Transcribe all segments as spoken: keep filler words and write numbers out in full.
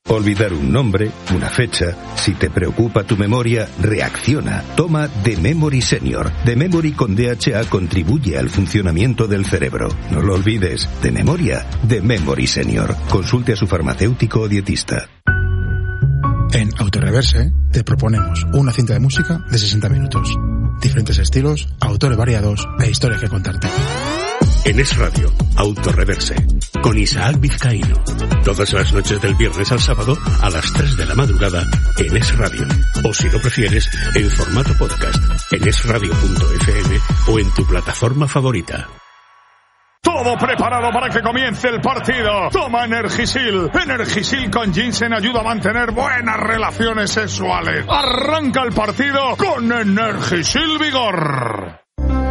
Olvidar un nombre, una fecha. Si te preocupa tu memoria, reacciona. Toma The Memory Senior. The Memory con D H A contribuye al funcionamiento del cerebro. No lo olvides. De memoria, The Memory Senior. Consulte a su farmacéutico o dietista. En Autoreverse te proponemos una cinta de música de sesenta minutos. Diferentes estilos, autores variados e historias que contarte. En Es Radio, Autoreverse, con Isaac Vizcaíno. Todas las noches del viernes al sábado a las tres de la madrugada en Es Radio. O si lo prefieres, en formato podcast, en es radio punto efe eme o en tu plataforma favorita. Todo preparado para que comience el partido. Toma Energisil. Energisil con ginseng ayuda a mantener buenas relaciones sexuales. Arranca el partido con Energisil Vigor.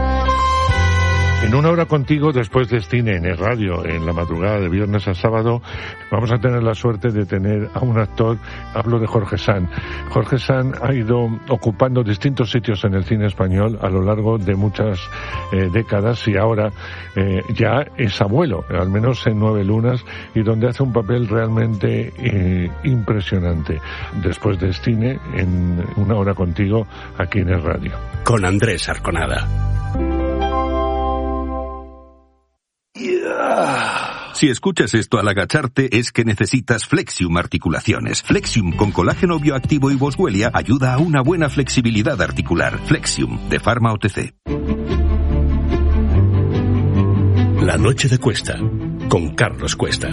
En una hora contigo, después de cine en el radio, en la madrugada de viernes a sábado, vamos a tener la suerte de tener a un actor. Hablo de Jorge Sanz. Jorge Sanz ha ido ocupando distintos sitios en el cine español a lo largo de muchas eh, décadas y ahora eh, ya es abuelo, al menos en Nueve Lunas, y donde hace un papel realmente eh, impresionante. Después de cine, en una hora contigo, aquí en el radio. Con Andrés Arconada. Si escuchas esto al agacharte es que necesitas Flexium Articulaciones. Flexium con colágeno bioactivo y boswellia ayuda a una buena flexibilidad articular. Flexium, de Pharma O T C. La noche de Cuesta, con Carlos Cuesta.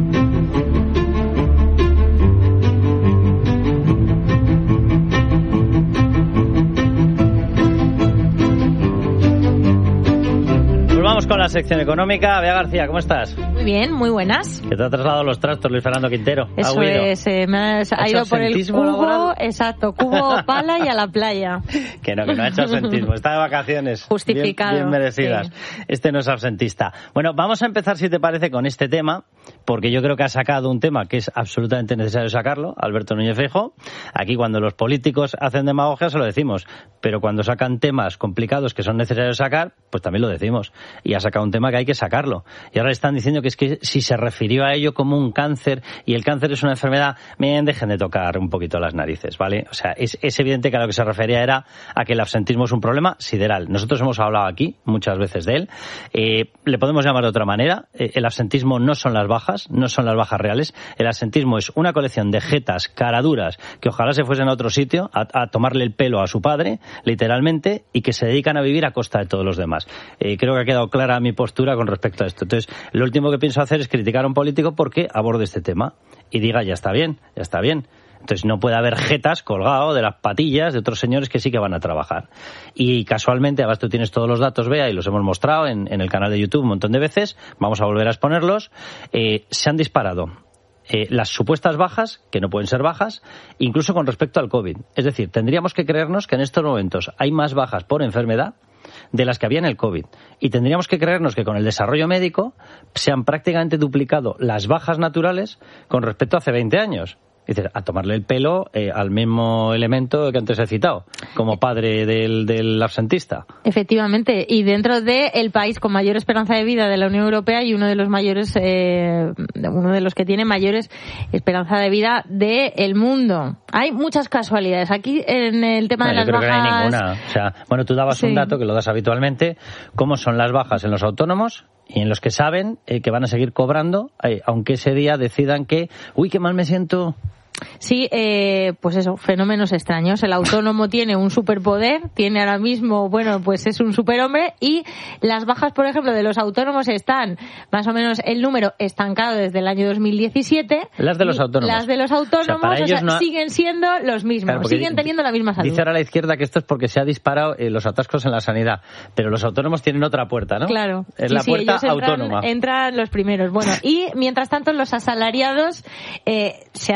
Vamos con la sección económica. Bea García, ¿cómo estás? Muy bien, muy buenas. Que te ha trasladado los trastos Luis Fernando Quintero. Eso es, eh, me ha, ha ido por el cubo, laboral. Exacto, cubo, pala y a la playa. Que no, que no ha hecho absentismo, está de vacaciones. Justificado. Bien, bien merecidas. Sí. Este no es absentista. Bueno, vamos a empezar, si te parece, con este tema, porque yo creo que ha sacado un tema que es absolutamente necesario sacarlo, Alberto Núñez Feijóo. Aquí cuando los políticos hacen demagogia se lo decimos, pero cuando sacan temas complicados que son necesarios sacar, pues también lo decimos. Y ha sacado un tema que hay que sacarlo. Y ahora le están diciendo que es que si se refirió a ello como un cáncer, y el cáncer es una enfermedad, bien, dejen de tocar un poquito las narices, ¿vale? O sea, es, es evidente que a lo que se refería era a que el absentismo es un problema sideral. Nosotros hemos hablado aquí muchas veces de él. Eh, le podemos llamar de otra manera. Eh, el absentismo no son las bajas, no son las bajas reales. El absentismo es una colección de jetas, caraduras, que ojalá se fuesen a otro sitio a, a tomarle el pelo a su padre, literalmente, y que se dedican a vivir a costa de todos los demás. Eh, creo que ha quedado clara mi postura con respecto a esto. Entonces, lo último que pienso hacer es criticar a un político porque aborde este tema y diga, ya está bien, ya está bien. Entonces, no puede haber jetas colgado de las patillas de otros señores que sí que van a trabajar. Y casualmente, además tú tienes todos los datos, Bea, y los hemos mostrado en, en el canal de YouTube un montón de veces, vamos a volver a exponerlos, eh, se han disparado Eh, las supuestas bajas, que no pueden ser bajas, incluso con respecto al COVID. Es decir, tendríamos que creernos que en estos momentos hay más bajas por enfermedad de las que había en el COVID. Y tendríamos que creernos que con el desarrollo médico se han prácticamente duplicado las bajas naturales con respecto a hace veinte años. Es decir, a tomarle el pelo eh, al mismo elemento que antes he citado, como padre del, del absentista. Efectivamente, y dentro del país con mayor esperanza de vida de la Unión Europea y uno de los mayores, eh, uno de los que tiene mayores esperanza de vida del mundo. Hay muchas casualidades. Aquí en el tema no, de las bajas... Yo creo que no hay ninguna. O sea, bueno, tú dabas sí. un dato que lo das habitualmente, cómo son las bajas en los autónomos y en los que saben eh, que van a seguir cobrando, eh, aunque ese día decidan que, uy, qué mal me siento... Sí, eh, pues eso, fenómenos extraños. El autónomo tiene un superpoder, tiene ahora mismo, bueno, pues es un superhombre, y las bajas, por ejemplo, de los autónomos están más o menos el número estancado desde el año dos mil diecisiete. Las de los autónomos. Las de los autónomos, o sea, o sea, no ha... siguen siendo los mismos, claro, siguen teniendo la misma salud. Dice ahora la izquierda que esto es porque se ha disparado eh, los atascos en la sanidad, pero los autónomos tienen otra puerta, ¿no? Claro. Es sí, la sí, puerta ellos entran, autónoma. Entran los primeros. Bueno, y mientras tanto los asalariados eh, se han más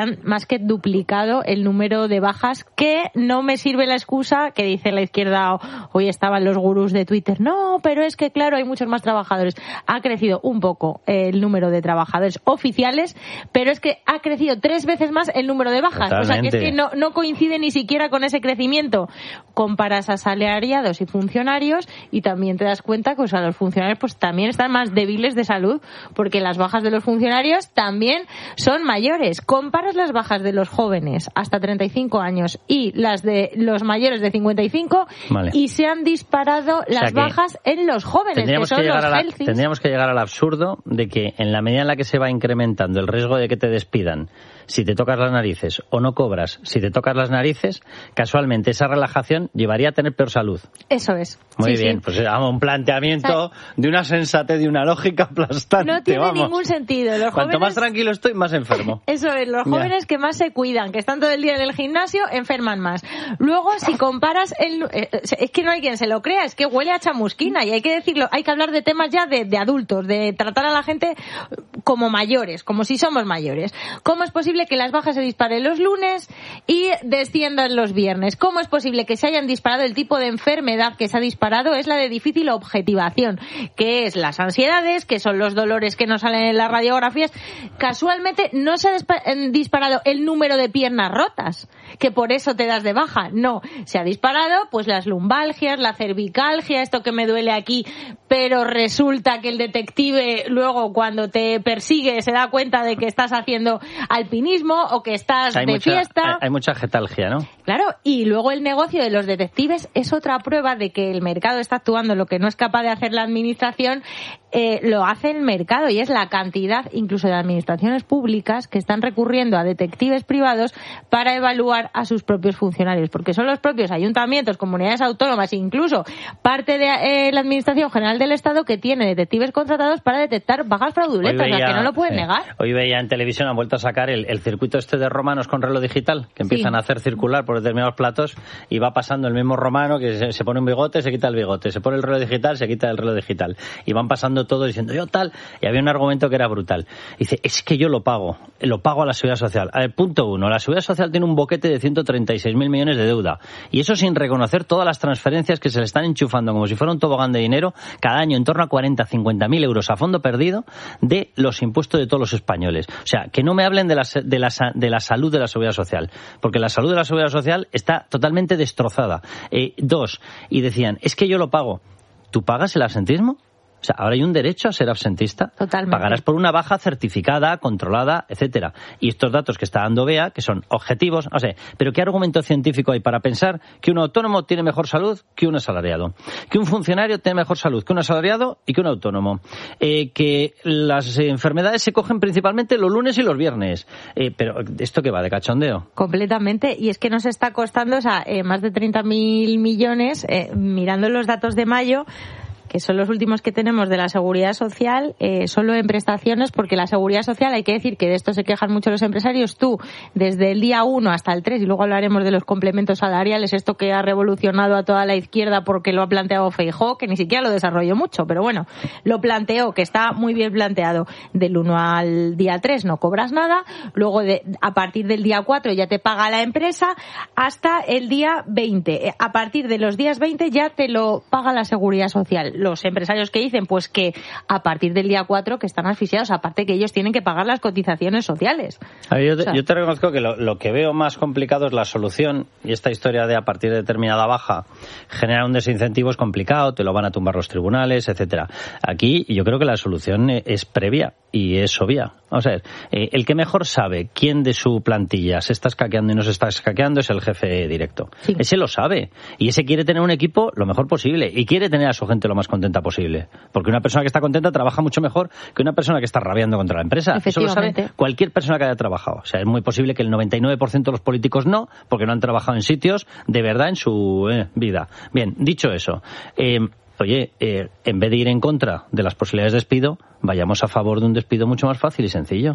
que duplicado el número de bajas, que no me sirve la excusa que dice la izquierda, hoy estaban los gurús de Twitter, no, pero es que claro, hay muchos más trabajadores. Ha crecido un poco el número de trabajadores oficiales, pero es que ha crecido tres veces más el número de bajas. Totalmente. O sea, que es que no, no coincide ni siquiera con ese crecimiento. Comparas a asalariados y funcionarios y también te das cuenta que, o sea, los funcionarios pues también están más débiles de salud, porque las bajas de los funcionarios también son mayores. Comparas las bajas de los jóvenes hasta treinta y cinco años y las de los mayores de cincuenta y cinco, vale, y se han disparado las, o sea, bajas en los jóvenes, que son que los la, healthies. Tendríamos que llegar al absurdo de que en la medida en la que se va incrementando el riesgo de que te despidan si te tocas las narices o no cobras si te tocas las narices, casualmente esa relajación llevaría a tener peor salud. Eso es. Muy sí, bien, sí. pues vamos, un planteamiento, o sea, de una sensatez, de una lógica aplastante. No tiene vamos. ningún sentido. Los Cuanto jóvenes... más tranquilo estoy, más enfermo. Eso es, los jóvenes ya. que más se cuidan, que están todo el día en el gimnasio, enferman más. Luego, si comparas, el... es que no hay quien se lo crea, es que huele a chamusquina y hay que decirlo, hay que hablar de temas ya de, de adultos, de tratar a la gente como mayores, como si somos mayores. ¿Cómo es posible que las bajas se disparen los lunes y desciendan los viernes? ¿Cómo es posible que se hayan disparado? El tipo de enfermedad que se ha disparado es la de difícil objetivación, que es las ansiedades, que son los dolores que no salen en las radiografías. Casualmente no se ha disparado el número de piernas rotas, que por eso te das de baja. No, se ha disparado pues las lumbalgias, la cervicalgia, esto que me duele aquí, pero resulta que el detective luego cuando te persigue se da cuenta de que estás haciendo alpinismo o que estás hay de mucha, fiesta. Hay, hay mucha getalgia, ¿no? Claro, y luego el negocio de los detectives es otra prueba de que el mercado está actuando lo que no es capaz de hacer la administración, eh, lo hace el mercado, y es la cantidad incluso de administraciones públicas que están recurriendo a detectives privados para evaluar a sus propios funcionarios, porque son los propios ayuntamientos, comunidades autónomas e incluso parte de eh, la Administración General del Estado que tiene detectives contratados para detectar bajas fraudulentas, veía, las que no lo pueden sí. negar. Hoy veía en televisión, han vuelto a sacar el, el circuito este de romanos con reloj digital, que empiezan sí. a hacer circular por determinados platos y va pasando el mismo romano que se, se pone un bigote, se quita el bigote, se pone el reloj digital, se quita el reloj digital, y van pasando todo diciendo yo tal, y había un argumento que era brutal. Dice, es que yo lo pago, lo pago a la Seguridad Social. A ver, punto uno, la Seguridad Social tiene un boquete de ciento treinta y seis mil millones de deuda, y eso sin reconocer todas las transferencias que se le están enchufando como si fuera un tobogán de dinero cada año, en torno a cuarenta a cincuenta mil euros a fondo perdido de los impuestos de todos los españoles. O sea, que no me hablen de la, de la, de la salud de la Seguridad Social, porque la salud de la Seguridad Social está totalmente destrozada. Eh, dos, y decían, es que yo lo pago. ¿Tú pagas el absentismo? O sea, ahora hay un derecho a ser absentista. Totalmente. Pagarás por una baja certificada, controlada, etcétera. Y estos datos que está dando B E A, que son objetivos, o sea, pero ¿qué argumento científico hay para pensar que un autónomo tiene mejor salud que un asalariado? Que un funcionario tiene mejor salud que un asalariado y que un autónomo. Eh, que las enfermedades se cogen principalmente los lunes y los viernes. Eh, pero ¿esto qué va? ¿De cachondeo? Completamente. Y es que nos está costando, o sea, eh, más de treinta mil millones, eh, mirando los datos de mayo, que son los últimos que tenemos de la Seguridad Social, eh, solo en prestaciones, porque la Seguridad Social, hay que decir que de esto se quejan mucho los empresarios, tú, desde el día uno hasta el tres, y luego hablaremos de los complementos salariales, esto que ha revolucionado a toda la izquierda porque lo ha planteado Feijóo, que ni siquiera lo desarrolló mucho, pero bueno, lo planteó, que está muy bien planteado. Del uno al día tres no cobras nada, luego de, a partir del día cuatro ya te paga la empresa, hasta el día veinte. A partir de los días veinte ya te lo paga la Seguridad Social. Los empresarios que dicen pues que a partir del día cuatro que están asfixiados, aparte que ellos tienen que pagar las cotizaciones sociales. A ver, yo, te, o sea, yo te reconozco que lo, lo que veo más complicado es la solución, y esta historia de a partir de determinada baja generar un desincentivo es complicado, te lo van a tumbar los tribunales, etcétera. Aquí yo creo que la solución es previa y es obvia. Vamos a ver, eh, el que mejor sabe quién de su plantilla se está escaqueando y no se está escaqueando es el jefe directo. Sí. Ese lo sabe, y ese quiere tener un equipo lo mejor posible y quiere tener a su gente lo más contenta posible, porque una persona que está contenta trabaja mucho mejor que una persona que está rabiando contra la empresa. Eso lo sabe cualquier persona que haya trabajado. O sea, es muy posible que el noventa y nueve por ciento de los políticos no, porque no han trabajado en sitios de verdad en su eh, vida. Bien, dicho eso, eh, oye, eh, en vez de ir en contra de las posibilidades de despido, vayamos a favor de un despido mucho más fácil y sencillo.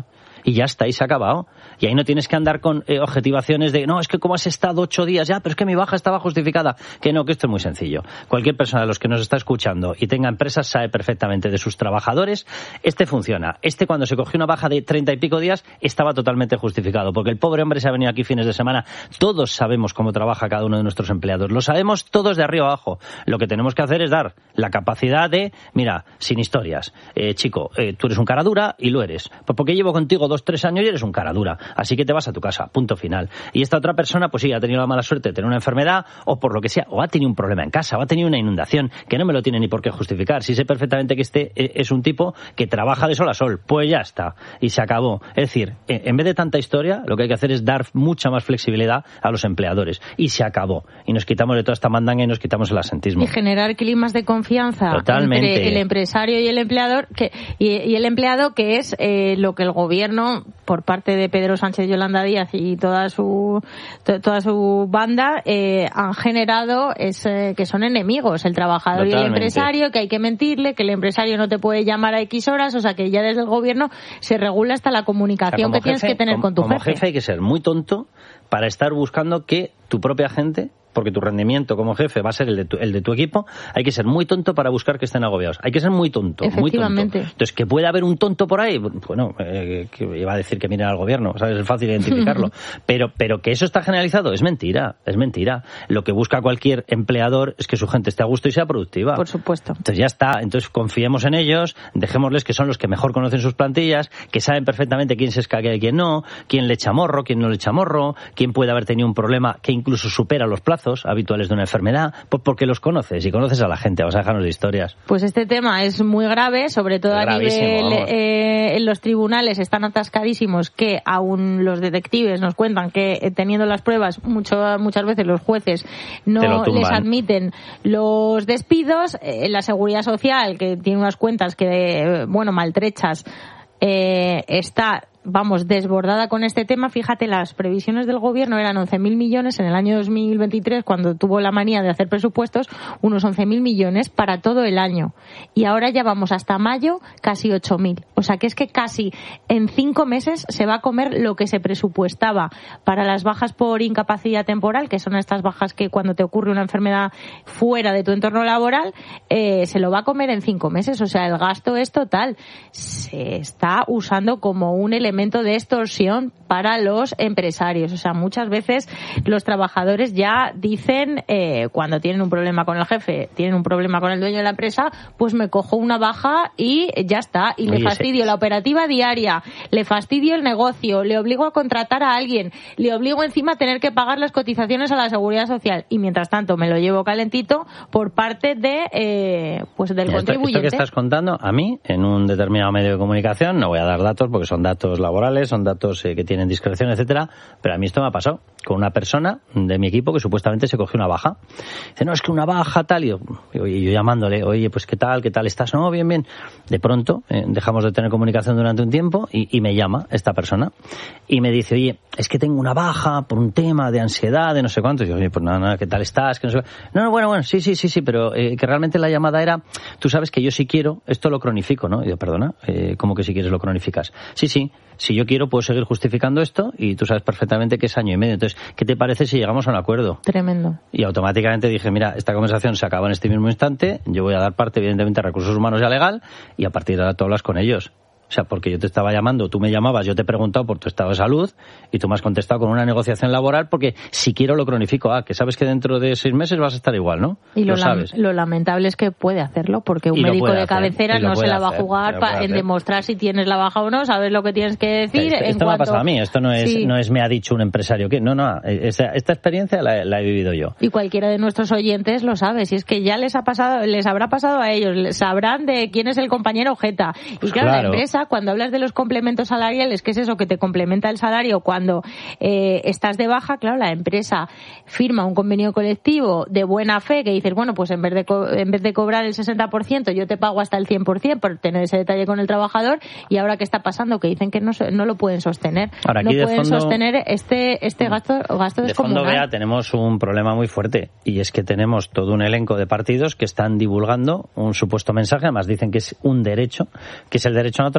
y ya está, y se ha acabado. Y ahí no tienes que andar con eh, objetivaciones de, no, es que como has estado ocho días ya, pero es que mi baja estaba justificada. Que no, que esto es muy sencillo. Cualquier persona de los que nos está escuchando y tenga empresas sabe perfectamente de sus trabajadores, este funciona. Este, cuando se cogió una baja de treinta y pico días, estaba totalmente justificado, porque el pobre hombre se ha venido aquí fines de semana. Todos sabemos cómo trabaja cada uno de nuestros empleados. Lo sabemos todos de arriba abajo. Lo que tenemos que hacer es dar la capacidad de, mira, sin historias. Eh, chico, eh, tú eres un cara dura y lo eres. Pues porque llevo contigo dos, tres años y eres un cara dura. Así que te vas a tu casa. Punto final. Y esta otra persona, pues sí, ha tenido la mala suerte de tener una enfermedad o por lo que sea, o ha tenido un problema en casa, o ha tenido una inundación, que no me lo tiene ni por qué justificar. Si sé perfectamente que este es un tipo que trabaja de sol a sol, pues ya está. Y se acabó. Es decir, en vez de tanta historia, lo que hay que hacer es dar mucha más flexibilidad a los empleadores. Y se acabó. Y nos quitamos de toda esta mandanga y nos quitamos el asentismo. Y generar climas de confianza Totalmente. entre el empresario y el empleador, que, y, y el empleado, que es eh, lo que el gobierno, por parte de Pedro Sánchez, Yolanda Díaz y toda su to, toda su banda, eh, han generado es eh, que son enemigos, el trabajador Totalmente. Y el empresario, que hay que mentirle, que el empresario no te puede llamar a X horas, o sea que ya desde el gobierno se regula hasta la comunicación, o sea, que jefe, tienes que tener como, con tu como jefe. jefe hay que ser muy tonto para estar buscando que tu propia gente, porque tu rendimiento como jefe va a ser el de tu, el de tu equipo, hay que ser muy tonto para buscar que estén agobiados. Hay que ser muy tonto, muy tonto. Entonces, que puede haber un tonto por ahí, bueno, eh, que iba a decir que miren al gobierno, ¿sabes? Es fácil identificarlo. pero, pero que eso está generalizado es mentira, es mentira. Lo que busca cualquier empleador es que su gente esté a gusto y sea productiva. Por supuesto. Entonces ya está, entonces confiemos en ellos, dejémosles que son los que mejor conocen sus plantillas, que saben perfectamente quién se escaquea y quién no, quién le echa morro, quién no le echa morro, quién puede haber tenido un problema que incluso supera los plazos habituales de una enfermedad, pues porque los conoces y conoces a la gente, vamos a dejarnos de historias. Pues este tema es muy grave, sobre todo a nivel eh, en los tribunales están atascadísimos, que aún los detectives nos cuentan que eh, teniendo las pruebas mucho, muchas veces los jueces no les admiten los despidos. Eh, la Seguridad Social, que tiene unas cuentas que, eh, bueno, maltrechas, eh, está vamos, desbordada con este tema. Fíjate, las previsiones del gobierno eran once mil millones en el año dos mil veintitrés, cuando tuvo la manía de hacer presupuestos, unos once mil millones para todo el año. Y ahora ya vamos hasta mayo, casi ocho mil. O sea que es que casi en cinco meses se va a comer lo que se presupuestaba para las bajas por incapacidad temporal, que son estas bajas que cuando te ocurre una enfermedad fuera de tu entorno laboral, eh, se lo va a comer en cinco meses. O sea, el gasto es total. Se está usando como un elemento de extorsión para los empresarios. O sea, muchas veces los trabajadores ya dicen, eh, cuando tienen un problema con el jefe, tienen un problema con el dueño de la empresa, pues me cojo una baja y ya está. Y Oye, le fastidio sí. la operativa diaria, le fastidio el negocio, le obligo a contratar a alguien, le obligo encima a tener que pagar las cotizaciones a la Seguridad Social. Y mientras tanto me lo llevo calentito por parte de eh, pues del esto, contribuyente. Esto que estás contando, a mí, en un determinado medio de comunicación, no voy a dar datos porque son datos laborales, son datos eh, que tienen discreción, etcétera, pero a mí esto me ha pasado con una persona de mi equipo que supuestamente se cogió una baja. Dice, no, es que una baja tal, y yo, y yo llamándole, oye, pues qué tal, qué tal estás, no, bien, bien. De pronto, eh, dejamos de tener comunicación durante un tiempo y, y me llama esta persona y me dice, oye, es que tengo una baja por un tema de ansiedad, de no sé cuánto. Y yo, oye, pues nada, nada, ¿qué tal estás? Que no, sé... no, no, bueno, bueno, sí, sí, sí, sí, pero eh, que realmente la llamada era, tú sabes que yo si quiero, esto lo cronifico, ¿no? Y yo, perdona, eh, ¿cómo que si quieres lo cronificas? Sí, sí. Si yo quiero, puedo seguir justificando esto y tú sabes perfectamente que es año y medio. Entonces, ¿qué te parece si llegamos a un acuerdo? Tremendo. Y automáticamente dije, mira, esta conversación se acaba en este mismo instante, yo voy a dar parte, evidentemente, a recursos humanos y a legal, y a partir de ahora tú hablas con ellos. O sea, porque yo te estaba llamando, tú me llamabas, yo te he preguntado por tu estado de salud y tú me has contestado con una negociación laboral porque si quiero lo cronifico. Ah, que sabes que dentro de seis meses vas a estar igual, ¿no? Y lo, lo sabes. Lo lamentable es que puede hacerlo porque un médico de cabecera no se la va a jugar pa, en demostrar si tienes la baja o no, sabes lo que tienes que decir. Esto, en esto cuanto... me ha pasado a mí, esto no es, sí. no es me ha dicho un empresario que no, no, esta, esta experiencia la, la he vivido yo. Y cualquiera de nuestros oyentes lo sabe, si es que ya les ha pasado, les habrá pasado a ellos, sabrán de quién es el compañero Jeta. Y pues claro, claro, la empresa, cuando hablas de los complementos salariales, que es eso que te complementa el salario cuando eh, estás de baja, claro, la empresa firma un convenio colectivo de buena fe que dices, bueno, pues en vez de co- en vez de cobrar el sesenta por ciento, yo te pago hasta el cien por ciento por tener ese detalle con el trabajador. Y ahora, ¿qué está pasando? Que dicen que no, no lo pueden sostener. Ahora, no aquí pueden fondo, sostener este este gasto, gasto de descomunal. fondo, Bea, tenemos un problema muy fuerte y es que tenemos todo un elenco de partidos que están divulgando un supuesto mensaje, además dicen que es un derecho, que es el derecho a no trabajar.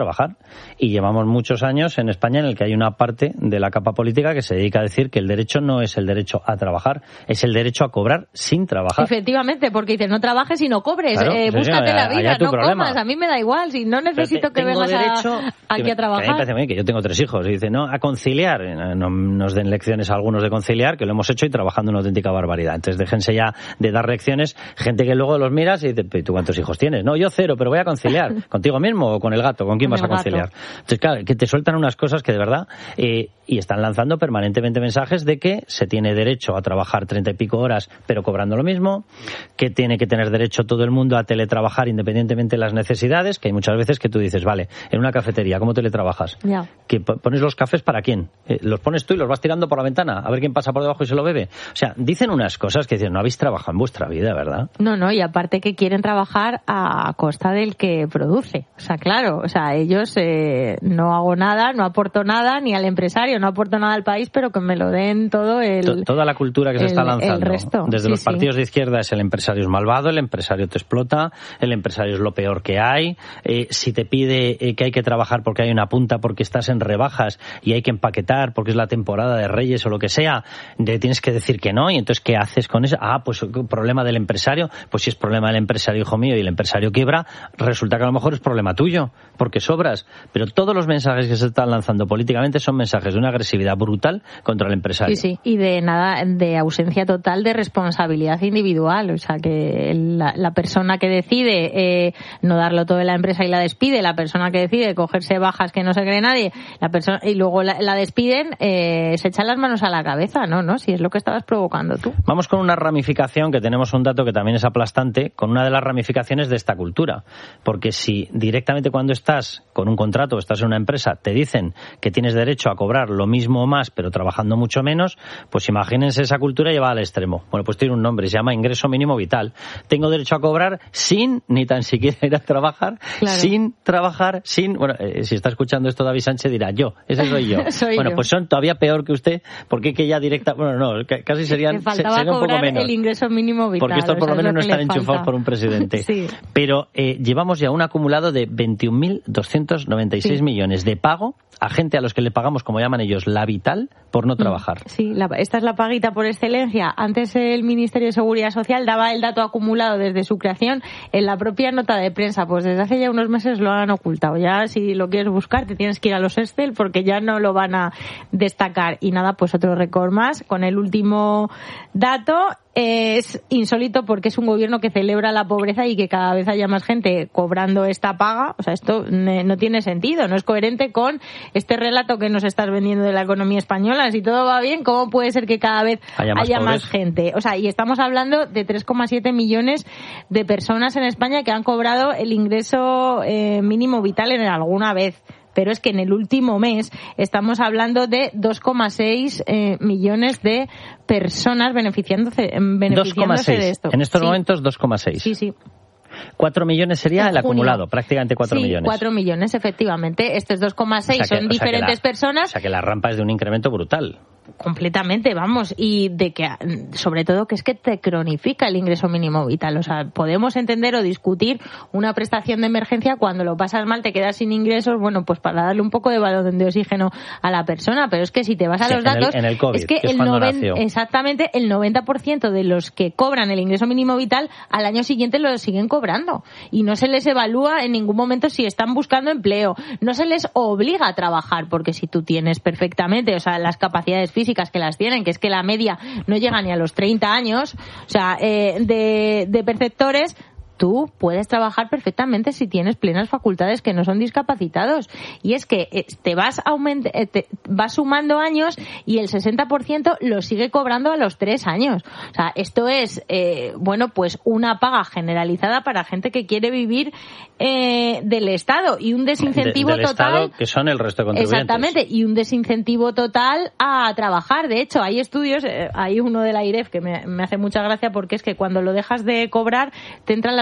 trabajar. Y llevamos muchos años en España en el que hay una parte de la capa política que se dedica a decir que el derecho no es el derecho a trabajar, es el derecho a cobrar sin trabajar. Efectivamente, porque dices, no trabajes y no cobres, claro, eh, sí, búscate sí, la vida, no problema. comas, a mí me da igual, si no necesito que vengas derecho, a, aquí que, a trabajar. Que a mí me parece muy bien, que yo tengo tres hijos, y dice, no, a conciliar, no nos den lecciones a algunos de conciliar, que lo hemos hecho y trabajando una auténtica barbaridad. Entonces déjense ya de dar lecciones, gente que luego los miras y dice, ¿tú cuántos hijos tienes? No, yo cero, pero voy a conciliar. ¿Contigo mismo o con el gato? ¿Con quién con vas a conciliar? Gato. Entonces, claro, que te sueltan unas cosas que de verdad, eh, y están lanzando permanentemente mensajes de que se tiene derecho a trabajar treinta y pico horas, pero cobrando lo mismo, que tiene que tener derecho todo el mundo a teletrabajar independientemente de las necesidades, que hay muchas veces que tú dices, vale, en una cafetería, ¿cómo teletrabajas? Ya. ¿Que pones los cafés para quién? Eh, ¿Los pones tú y los vas tirando por la ventana? A ver quién pasa por debajo y se lo bebe. O sea, dicen unas cosas que dicen, no habéis trabajado en vuestra vida, ¿verdad? No, no, y aparte que quieren trabajar a costa del que produce. O sea, claro, o sea, ellos eh, no hago nada, no aporto nada, ni al empresario, no aporto nada al país, pero que me lo den todo el... Toda la cultura que el, se está lanzando. El resto. Desde sí, los partidos sí. de izquierda es el empresario es malvado, el empresario te explota, el empresario es lo peor que hay. Eh, si te pide eh, que hay que trabajar porque hay una punta, porque estás en rebajas y hay que empaquetar porque es la temporada de Reyes o lo que sea, le tienes que decir que no. Y entonces, ¿qué haces con eso? Ah, pues problema del empresario. Pues si es problema del empresario, hijo mío, y el empresario quiebra, resulta que a lo mejor es problema tuyo, porque sobras. Pero todos los mensajes que se están lanzando políticamente son mensajes de una agresividad brutal contra el empresario. Sí, sí, y de nada, de ausencia total de responsabilidad individual. O sea, que la, la persona que decide eh, no darlo todo en la empresa y la despide, la persona que decide cogerse bajas que no se cree nadie, la persona y luego la, la despiden, eh, se echan las manos a la cabeza, ¿no? ¿no? Si es lo que estabas provocando tú. Vamos con una ramificación, que tenemos un dato que también es aplastante, con una de las ramificaciones de esta cultura. Porque si directamente cuando estás con un contrato, estás en una empresa, te dicen que tienes derecho a cobrar lo mismo o más, pero trabajando mucho menos, pues imagínense esa cultura llevada al extremo. Bueno, pues tiene un nombre, se llama ingreso mínimo vital. Tengo derecho a cobrar sin ni tan siquiera ir a trabajar, claro. sin trabajar, sin... Bueno, eh, si está escuchando esto David Sánchez dirá, yo, ese soy yo. soy bueno, yo. Pues son todavía peor que usted, porque que ya directa... Bueno, no, casi serían, le faltaba serían un poco cobrar menos. el ingreso mínimo vital. Porque estos por o sea, lo menos no es lo están que le enchufados falta. por un presidente. Sí. Pero eh, llevamos ya un acumulado de veintiún mil doscientos noventa y seis sí. millones de pago a gente a los que le pagamos, como llaman ellos, la vital, por no trabajar. Sí, la, esta es la paguita por excelencia. Antes el Ministerio de Seguridad Social daba el dato acumulado desde su creación en la propia nota de prensa. Pues desde hace ya unos meses lo han ocultado. Ya si lo quieres buscar te tienes que ir a los Excel porque ya no lo van a destacar. Y nada, pues otro récord más con el último dato. Es insólito porque es un gobierno que celebra la pobreza y que cada vez haya más gente cobrando esta paga. O sea, esto no tiene sentido, no es coherente con este relato que nos estás vendiendo de la economía española. Si todo va bien, ¿cómo puede ser que cada vez haya más, haya más gente? O sea, y estamos hablando de tres coma siete millones de personas en España que han cobrado el ingreso eh, mínimo vital en alguna vez. Pero es que en el último mes estamos hablando de dos coma seis eh, millones de personas beneficiándose, beneficiándose de esto. En estos sí. momentos dos coma seis. Sí, sí. Cuatro millones sería en el junio. acumulado, prácticamente cuatro sí, millones. Cuatro millones, efectivamente. Estos dos coma seis o sea que, son o sea diferentes la, personas. O sea que la rampa es de un incremento brutal. Completamente, vamos, y de que, sobre todo, que es que te cronifica el ingreso mínimo vital. O sea, podemos entender o discutir una prestación de emergencia cuando lo pasas mal, te quedas sin ingresos, bueno, pues para darle un poco de balón de oxígeno a la persona. Pero es que si te vas a sí, los datos, en el, en el COVID, es que, que es el noventa, exactamente el noventa por ciento de los que cobran el ingreso mínimo vital al año siguiente lo siguen cobrando. Y no se les evalúa en ningún momento si están buscando empleo. No se les obliga a trabajar, porque si tú tienes perfectamente, o sea, las capacidades físicas que las tienen, que es que la media no llega ni a los treinta años, o sea, eh, de, de perceptores, tú puedes trabajar perfectamente si tienes plenas facultades que no son discapacitados. Y es que te vas aument- te vas sumando años y el sesenta por ciento lo sigue cobrando a los tres años. O sea, esto es, eh, bueno, pues una paga generalizada para gente que quiere vivir eh, del Estado y un desincentivo de, del total. Estado, que son el resto de contribuyentes. Exactamente, y un desincentivo total a trabajar. De hecho, hay estudios, eh, hay uno de la I R E F que me, me hace mucha gracia porque es que cuando lo dejas de cobrar te entran las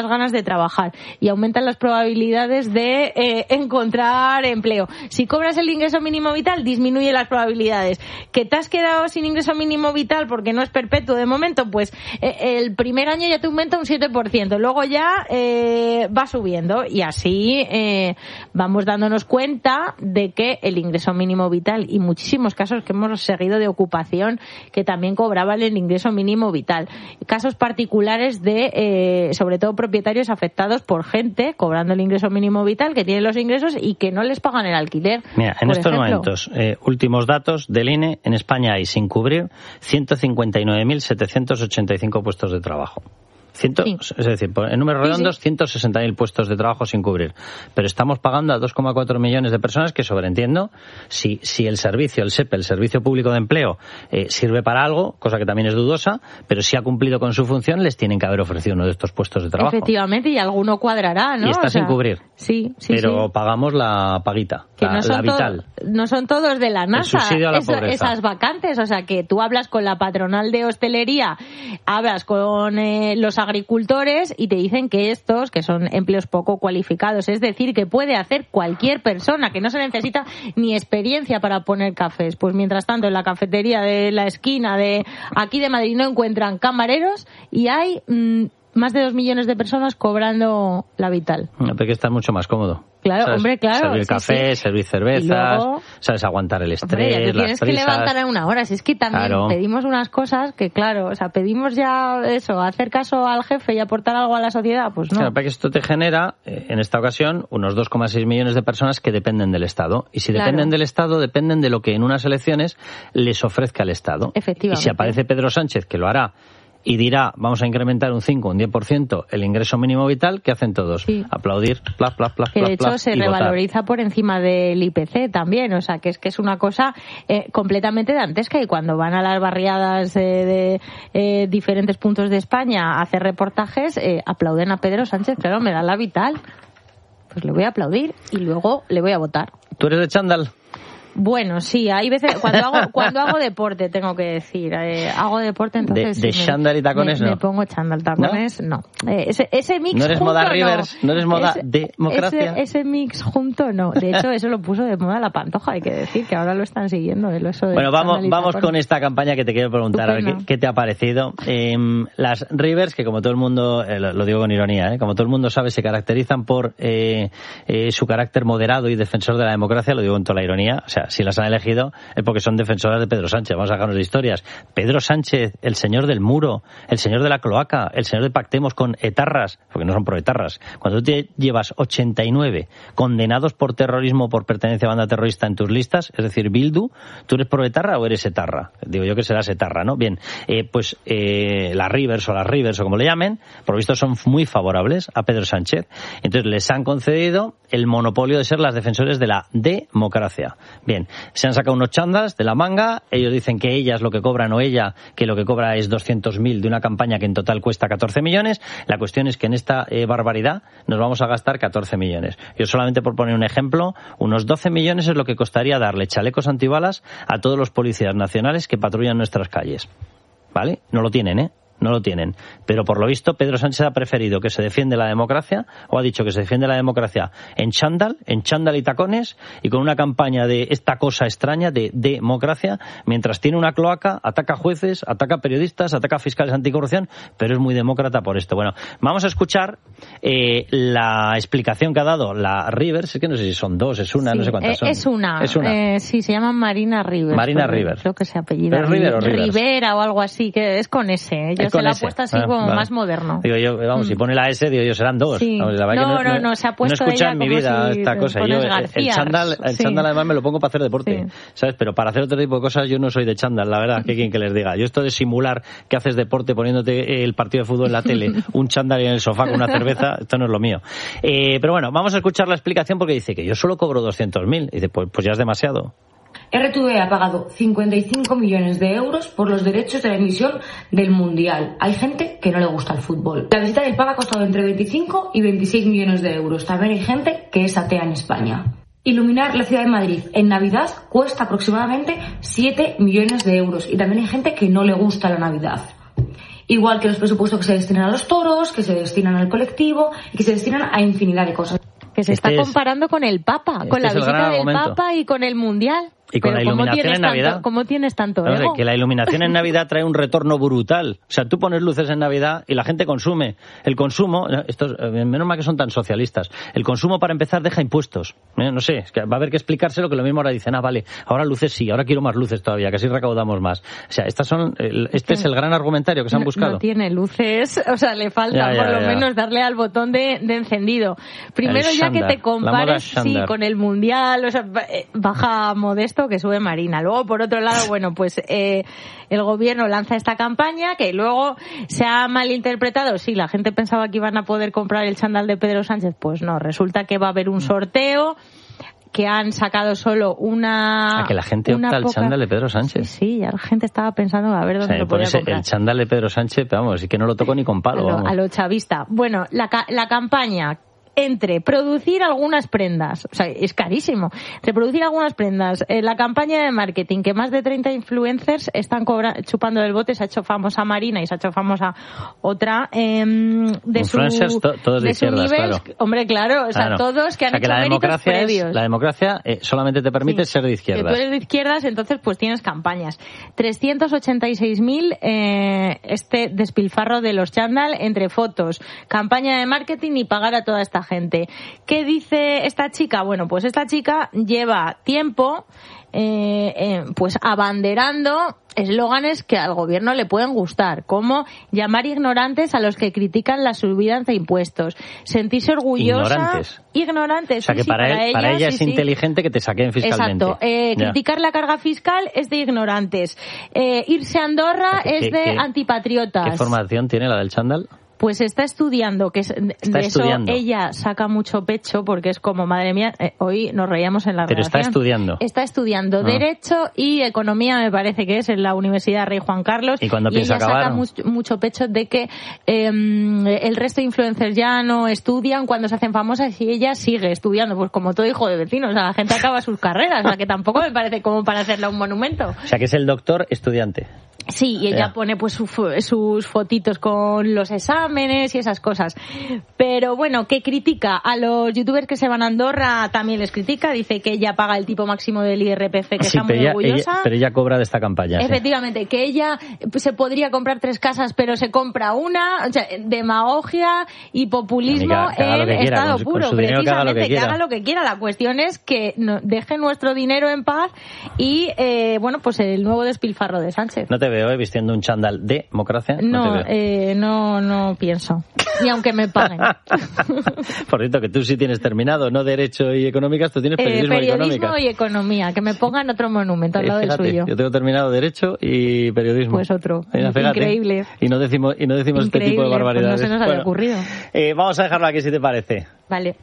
las ganas de trabajar y aumentan las probabilidades de eh, encontrar empleo. Si cobras el ingreso mínimo vital, disminuye las probabilidades. ¿Que te has quedado sin ingreso mínimo vital porque no es perpetuo de momento? Pues eh, el primer año ya te aumenta un siete por ciento, luego ya eh, va subiendo y así eh, vamos dándonos cuenta de que el ingreso mínimo vital y muchísimos casos que hemos seguido de ocupación que también cobraban el ingreso mínimo vital. Casos particulares de, eh, sobre todo propietarios afectados por gente cobrando el ingreso mínimo vital, que tienen los ingresos y que no les pagan el alquiler. Mira, en estos ejemplo. momentos, eh, últimos datos del I N E, en España hay sin cubrir ciento cincuenta y nueve mil setecientos ochenta y cinco puestos de trabajo. Ciento, sí. Es decir, en números redondos, sí, sí. ciento sesenta mil puestos de trabajo sin cubrir. Pero estamos pagando a dos coma cuatro millones de personas que, sobreentiendo, si, si el servicio, el S E P E, el Servicio Público de Empleo, eh, sirve para algo, cosa que también es dudosa, pero si ha cumplido con su función, les tienen que haber ofrecido uno de estos puestos de trabajo. Efectivamente, y alguno cuadrará, ¿no? Y está o sea, sin cubrir. Sí, sí, Pero sí. pagamos la paguita, que la, no son la vital. To- no son todos de la NASA. El subsidio a la Eso, pobreza. Esas vacantes, o sea, que tú hablas con la patronal de hostelería, hablas con eh, los agricultores y te dicen que estos, que son empleos poco cualificados, es decir, que puede hacer cualquier persona, que no se necesita ni experiencia para poner cafés. Pues mientras tanto, en la cafetería de la esquina de aquí de Madrid no encuentran camareros y hay mmm, más de dos millones de personas cobrando la vital. No, porque está mucho más cómodo. Claro, ¿sabes? hombre, claro. Servir sí, café, sí. servir cervezas, luego, sabes, aguantar el estrés, hombre, ya te tienes las que prisas. levantar a una hora. Si es que también claro. pedimos unas cosas que, claro, o sea, pedimos ya eso, hacer caso al jefe y aportar algo a la sociedad, pues no. Claro, para que esto te genera, eh, en esta ocasión, unos dos coma seis millones de personas que dependen del Estado. Y si claro. dependen del Estado, dependen de lo que en unas elecciones les ofrezca el Estado. Efectivamente. Y si aparece Pedro Sánchez, que lo hará, y dirá, vamos a incrementar un cinco, un diez por ciento el ingreso mínimo vital, ¿qué hacen todos? Sí. Aplaudir, plas, plas, plas, que de plas, hecho plas, se revaloriza votar. Por encima del I P C también, o sea, que es que es una cosa eh, completamente dantesca, y cuando van a las barriadas eh, de eh, diferentes puntos de España a hacer reportajes, eh, aplauden a Pedro Sánchez, claro, me da la vital. Pues le voy a aplaudir y luego le voy a votar. ¿Tú eres de chándal? Bueno, sí, hay veces, cuando hago, cuando hago deporte, tengo que decir, eh, hago deporte, entonces... ¿De, de sí, chándal y tacones me, no? Me pongo chándal, tacones, no. no. Eh, ese, ese mix ¿No eres junto, moda Rivers? ¿No, ¿No eres moda ese, democracia? Ese, ese mix junto, no. De hecho, eso lo puso de moda la Pantoja, hay que decir, que ahora lo están siguiendo. El eso de bueno, vamos, vamos con esta campaña que te quiero preguntar, Estupendo. a ver qué, qué te ha parecido. Eh, las Rivers, que como todo el mundo, eh, lo, lo digo con ironía, eh, como todo el mundo sabe, se caracterizan por eh, eh, su carácter moderado y defensor de la democracia, lo digo con toda la ironía, o sea, si las han elegido es porque son defensoras de Pedro Sánchez. Vamos a dejarnos de historias. Pedro Sánchez, el señor del muro, el señor de la cloaca, el señor de pactemos con etarras, porque no son proetarras. Cuando tú te llevas ochenta y nueve condenados por terrorismo, por pertenencia a banda terrorista en tus listas, es decir, Bildu, ¿tú eres proetarra o eres etarra? Digo yo que serás etarra, ¿no? Bien, eh, pues eh, las Rivers o las Rivers o como le llamen, por lo visto son muy favorables a Pedro Sánchez. Entonces les han concedido el monopolio de ser las defensores de la democracia. Bien, se han sacado unos chandas de la manga, ellos dicen que ellas lo que cobran o ella que lo que cobra es doscientos mil de una campaña que en total cuesta catorce millones. La cuestión es que en esta eh, barbaridad nos vamos a gastar catorce millones. Yo solamente por poner un ejemplo, unos doce millones es lo que costaría darle chalecos antibalas a todos los policías nacionales que patrullan nuestras calles. ¿Vale? No lo tienen, ¿eh? No lo tienen. Pero por lo visto Pedro Sánchez ha preferido que se defiende la democracia, o ha dicho que se defiende la democracia en chándal, en chándal y tacones, y con una campaña de esta cosa extraña de democracia, mientras tiene una cloaca, ataca jueces, ataca periodistas, ataca fiscales anticorrupción, pero es muy demócrata por esto. Bueno, vamos a escuchar eh, la explicación que ha dado la Rivers, es que no sé si son dos, es una, sí, no sé cuántas son. Es una. Es una. Eh, sí, se llama Marina Rivers. Marina Rivers. Creo que se apellida. ¿Pero River o Rivers? Rivera o algo así, que es con ese. Yo se la he puesto así ah, como vale. más moderno. Digo yo, vamos, mm. si pone la S, digo yo, serán dos. Sí. Vamos, la no, no, no, no, se ha puesto no he escuchado ella en mi vida si esta cosa. Yo, el chándal, el sí. chándal además me lo pongo para hacer deporte, sí. ¿sabes? Pero para hacer otro tipo de cosas yo no soy de chándal, la verdad, que quien que les diga. Yo esto de simular que haces deporte poniéndote el partido de fútbol en la tele, un chándal en el sofá con una cerveza, esto no es lo mío. Eh, pero bueno, vamos a escuchar la explicación porque dice que yo solo cobro doscientos mil. Y dice, pues, pues ya es demasiado. R T V ha pagado cincuenta y cinco millones de euros por los derechos de la emisión del Mundial. Hay gente que no le gusta el fútbol. La visita del Papa ha costado entre veinticinco y veintiséis millones de euros. También hay gente que es atea en España. Iluminar la ciudad de Madrid en Navidad cuesta aproximadamente siete millones de euros. Y también hay gente que no le gusta la Navidad. igual que los presupuestos que se destinan a los toros, que se destinan al colectivo y que se destinan a infinidad de cosas. Que se Este está es- comparando con el Papa, este con la es el visita gran del argumento. Papa y con el Mundial. Y con Pero la ¿cómo iluminación tienes en Navidad. Tanto, ¿Cómo tienes tanto Vamos a ver, ego? que la iluminación en Navidad trae un retorno brutal. O sea, tú pones luces en Navidad y la gente consume. El consumo, estos, eh, menos mal que son tan socialistas, el consumo para empezar deja impuestos. Eh, No sé, es que va a haber que explicárselo, que lo mismo ahora dicen, ah, vale, ahora luces sí, ahora quiero más luces todavía, que así recaudamos más. O sea, estas son, el- este es el gran argumentario que se han No- buscado. No tiene luces, o sea, le falta Ya, ya, por lo ya. menos darle al botón de, de encendido. Primero El ya que chándal, te la moda compares sí, chándal. con el Mundial, o sea, ba- eh, baja Modesto que sube Marina. Luego, por otro lado, bueno, pues eh, el gobierno lanza esta campaña que luego se ha malinterpretado. Sí, la gente pensaba que iban a poder comprar el chándal de Pedro Sánchez, pues no, resulta que va a haber un sorteo, que han sacado solo una... A que la gente una opta al poca- chándal de Pedro Sánchez. Sí, sí, ya la gente estaba pensando a ver O dónde sea, lo podía ponerse comprar. el chándal de Pedro Sánchez, pero vamos, y que no lo toco ni con A palo. lo, vamos. a lo chavista. Bueno, la, ca- la campaña entre producir algunas prendas, o sea, es carísimo, entre producir algunas prendas, eh, la campaña de marketing, que más de treinta influencers están cobra- chupando del bote, se ha hecho famosa Marina y se ha hecho famosa otra eh, de Influencers, su, to- todos de su izquierdas, nivel, claro. hombre, claro, o sea, Claro. todos que O han sea, que hecho la méritos democracia es- previos. la democracia eh, solamente te permite Sí. ser de Que izquierdas. tú eres de izquierdas, entonces pues tienes campañas. trescientos ochenta y seis mil eh, este despilfarro de los chándal entre fotos, campaña de marketing y pagar a toda esta gente. ¿Qué dice esta chica? Bueno, pues esta chica lleva tiempo eh, eh, pues abanderando eslóganes que al gobierno le pueden gustar, como llamar ignorantes a los que critican la subida de impuestos, sentirse orgullosa. Ignorantes. Ignorantes, O sea, sí, que sí, para, él, para ella sí, es sí. inteligente que te saquen fiscalmente. Exacto. Eh, Ya. criticar la carga fiscal es de ignorantes. Eh, irse a Andorra ¿Qué- es qué- de qué- antipatriotas. ¿Qué formación tiene la del chándal? Pues está estudiando, que es, de Está eso estudiando. ella saca mucho pecho porque es como, madre mía, eh, hoy nos reíamos en la Pero está redacción. estudiando. Está estudiando Ah. Derecho y Economía, me parece que es, en la Universidad Rey Juan Carlos. ¿Y cuándo piensa ella acabar? saca mucho, mucho pecho de que eh, el resto de influencers ya no estudian cuando se hacen famosas y ella sigue estudiando. Pues como todo hijo de vecino, o sea, la gente acaba sus carreras, o sea, que tampoco me parece como para hacerle un monumento. O sea, que es el doctor estudiante. Sí, y ella Ya. pone pues su fo- sus fotitos con los exámenes y esas cosas. Pero bueno, que critica a los youtubers que se van a Andorra, también les critica, dice que ella paga el tipo máximo del I R P F, que Sí, está muy pero ella, orgullosa. ella- pero ella cobra de esta campaña. sí. Efectivamente, que ella pues, se podría comprar tres casas, pero se compra una, o sea, demagogia y populismo Que haga- que haga lo en que quiera, estado con su- con puro, su dinero que haga lo que precisamente, que quiera. haga lo que quiera. La cuestión es que no- deje nuestro dinero en paz y, eh, bueno, pues el nuevo despilfarro de Sánchez. No te veo eh, vistiendo un chándal de democracia. No, No, te veo. eh, no, no pienso. Ni aunque me paguen. Por cierto, que tú sí tienes terminado, no Derecho y Económicas, tú tienes Eh, Periodismo, y periodismo Económicas. y economía. Que me pongan otro monumento al Eh, lado del fíjate, suyo. yo tengo terminado Derecho y Periodismo. Pues otro. Mira, fíjate. Increíble. Y no decimos, y no decimos este tipo de Increíble, pues no barbaridades. se nos había ocurrido. eh, vamos a dejarlo aquí si te parece. Vale.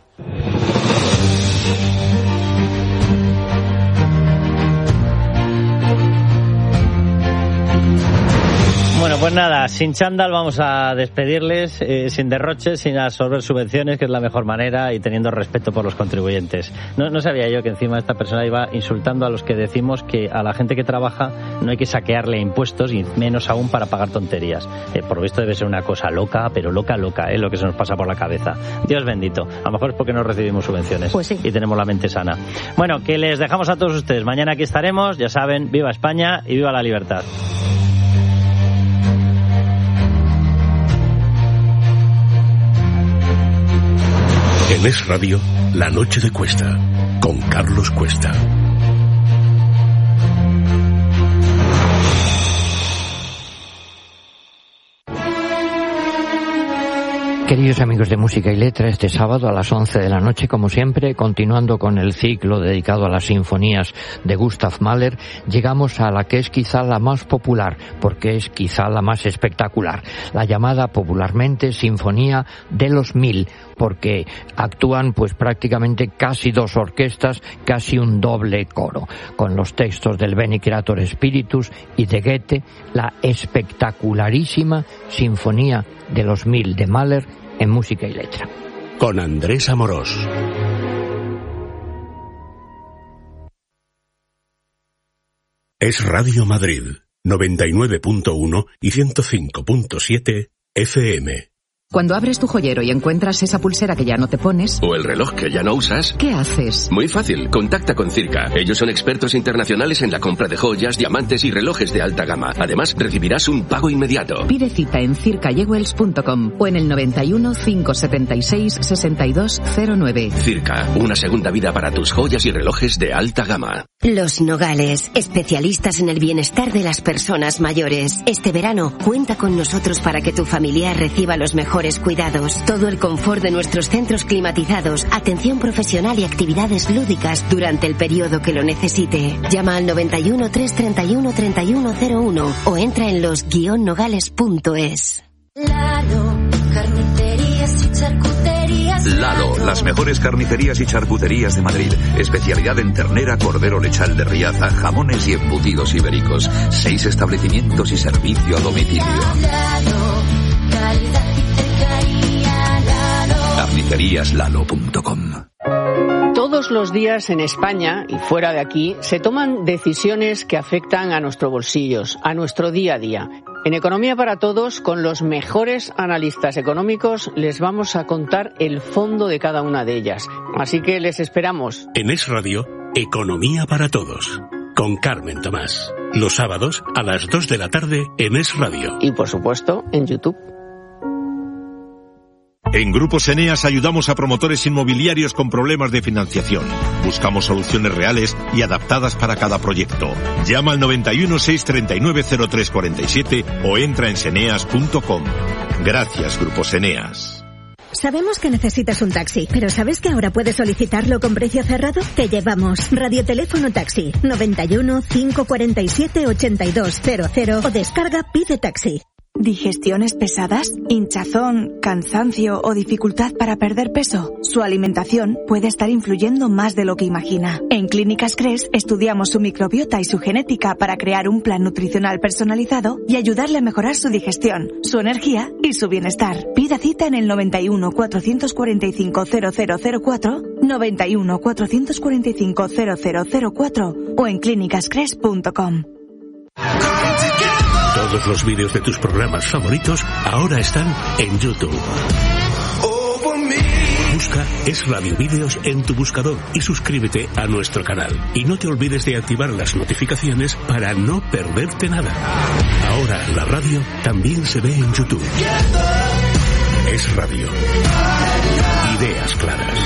Bueno, pues nada, sin chándal vamos a despedirles, eh, sin derroches, sin absorber subvenciones, que es la mejor manera, y teniendo respeto por los contribuyentes. No, no sabía yo que encima esta persona iba insultando a los que decimos que a la gente que trabaja no hay que saquearle impuestos, y menos aún para pagar tonterías. Eh, por lo visto debe ser una cosa loca, pero loca, loca, es lo que se nos pasa por la cabeza. Dios bendito. A lo mejor es porque no recibimos subvenciones Pues sí. y tenemos la mente sana. Bueno, que les dejamos a todos ustedes. Mañana aquí estaremos, ya saben, viva España y viva la libertad. En Es Radio, La Noche de Cuesta, con Carlos Cuesta. Queridos amigos de Música y Letra, este sábado a las once de la noche, como siempre, continuando con el ciclo dedicado a las sinfonías de Gustav Mahler, llegamos a la que es quizá la más popular, porque es quizá la más espectacular, la llamada popularmente Sinfonía de los Mil, porque actúan pues prácticamente casi dos orquestas, casi un doble coro, con los textos del Beni Creator Spiritus y de Goethe, la espectacularísima Sinfonía de los Mil de Mahler en Música y Letra. Con Andrés Amorós. Es Radio Madrid. noventa y nueve punto uno y ciento cinco punto siete F M. Cuando abres tu joyero y encuentras esa pulsera que ya no te pones... O el reloj que ya no usas... ¿Qué haces? Muy fácil, contacta con Circa. Ellos son expertos internacionales en la compra de joyas, diamantes y relojes de alta gama. Además, recibirás un pago inmediato. Pide cita en circa jewels punto com o en el noventa y uno, cinco setenta y seis, sesenta y dos cero nueve. Circa, una segunda vida para tus joyas y relojes de alta gama. Los Nogales, especialistas en el bienestar de las personas mayores. Este verano, cuenta con nosotros para que tu familiar reciba los mejores cuidados, todo el confort de nuestros centros climatizados, atención profesional y actividades lúdicas durante el periodo que lo necesite. Llama al noventa y uno, trescientos treinta y uno, treinta y uno cero uno o entra en los guion nogales punto es. Lalo, carnicerías y charcuterías. Lalo, las mejores carnicerías y charcuterías de Madrid. Especialidad en ternera, cordero lechal de Riaza, jamones y embutidos ibéricos. Seis establecimientos y servicio a domicilio. carnicerías lalo punto com. Todos los días en España y fuera de aquí se toman decisiones que afectan a nuestros bolsillos, a nuestro día a día. En Economía para Todos, con los mejores analistas económicos, les vamos a contar el fondo de cada una de ellas. Así que les esperamos. En Es Radio, Economía para Todos, con Carmen Tomás. Los sábados a las dos de la tarde en Es Radio. Y por supuesto, en YouTube. En Grupos Eneas ayudamos a promotores inmobiliarios con problemas de financiación. Buscamos soluciones reales y adaptadas para cada proyecto. Llama al noventa y uno, seiscientos treinta y nueve, cero tres cuarenta y siete o entra en seneas punto com. Gracias, Grupos Eneas. Sabemos que necesitas un taxi, pero ¿sabes que ahora puedes solicitarlo con precio cerrado? Te llevamos Radioteléfono Taxi noventa y uno, cinco cuarenta y siete, ochenta y dos cero cero o descarga Pide Taxi. ¿Digestiones pesadas? ¿Hinchazón, cansancio o dificultad para perder peso? Su alimentación puede estar influyendo más de lo que imagina. En Clínicas Cres estudiamos su microbiota y su genética para crear un plan nutricional personalizado y ayudarle a mejorar su digestión, su energía y su bienestar. Pida cita en el noventa y uno, cuatrocientos cuarenta y cinco, cero cero cero cuatro, noventa y uno, cuatrocientos cuarenta y cinco, cero cero cero cuatro o en clínicas cres punto com. Todos los vídeos de tus programas favoritos ahora están en YouTube. Busca Es Radio Vídeos en tu buscador y suscríbete a nuestro canal. Y no te olvides de activar las notificaciones para no perderte nada. Ahora la radio también se ve en YouTube. Es Radio. Ideas claras.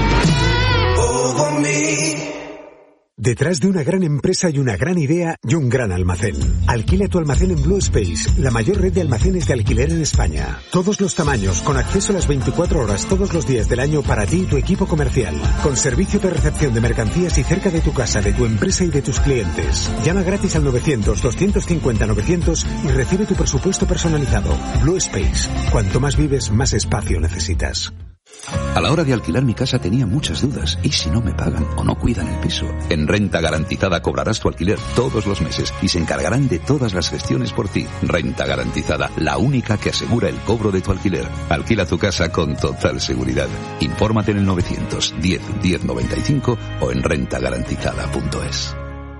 Detrás de una gran empresa hay una gran idea y un gran almacén. Alquila tu almacén en Blue Space, la mayor red de almacenes de alquiler en España. Todos los tamaños, con acceso a las veinticuatro horas todos los días del año para ti y tu equipo comercial. Con servicio de recepción de mercancías y cerca de tu casa, de tu empresa y de tus clientes. Llama gratis al novecientos, doscientos cincuenta, novecientos y recibe tu presupuesto personalizado. Blue Space. Cuanto más vives, más espacio necesitas. A la hora de alquilar mi casa tenía muchas dudas. ¿Y si no me pagan o no cuidan el piso? En Renta Garantizada cobrarás tu alquiler todos los meses y se encargarán de todas las gestiones por ti. Renta Garantizada, la única que asegura el cobro de tu alquiler. Alquila tu casa con total seguridad. Infórmate en el novecientos diez, diez noventa y cinco o en renta garantizada punto es.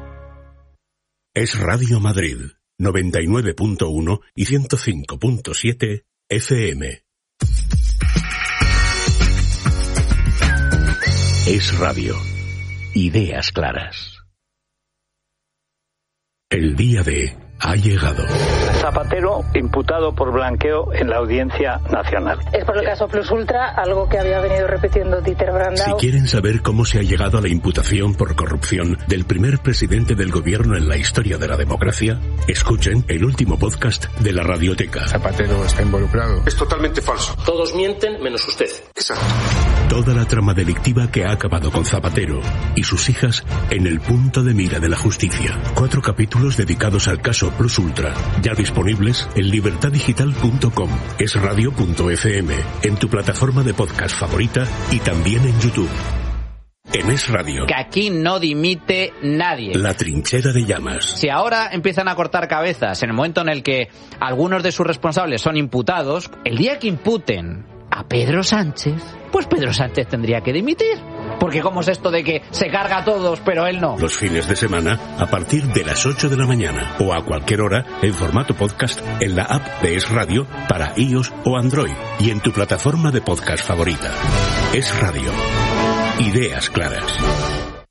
Es Radio Madrid, noventa y nueve punto uno y ciento cinco punto siete F M. Es Radio. Ideas claras. El día de ha llegado. Zapatero imputado por blanqueo en la Audiencia Nacional. Es por el caso Plus Ultra, algo que había venido repitiendo Dieter Brandau. Si quieren saber cómo se ha llegado a la imputación por corrupción del primer presidente del gobierno en la historia de la democracia, escuchen el último podcast de la Radioteca. Zapatero está involucrado. Es totalmente falso. Todos mienten menos usted. Exacto. Toda la trama delictiva que ha acabado con Zapatero y sus hijas en el punto de mira de la justicia. Cuatro capítulos dedicados al caso Plus Ultra, ya disponibles en libertad digital punto com, esradio punto efe eme, en tu plataforma de podcast favorita y también en YouTube. En Es Radio. Que aquí no dimite nadie. La trinchera de llamas. Si ahora empiezan a cortar cabezas en el momento en el que algunos de sus responsables son imputados, el día que imputen a Pedro Sánchez, pues Pedro Sánchez tendría que dimitir. Porque ¿cómo es esto de que se carga a todos, pero él no? Los fines de semana, a partir de las ocho de la mañana o a cualquier hora, en formato podcast, en la app de Es Radio para iOS o Android y en tu plataforma de podcast favorita. Es Radio. Ideas claras.